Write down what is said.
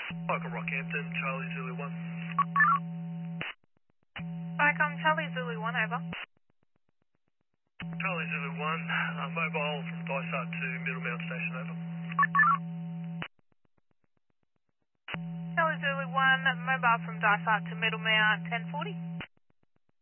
Michael Rockhampton, Charlie Zulu 1. Vicom Charlie Zulu 1, over. Charlie Zulu 1, mobile from Dysart to Middlemount Station, over. Charlie Zulu 1, mobile from Dysart to Middlemount 1040.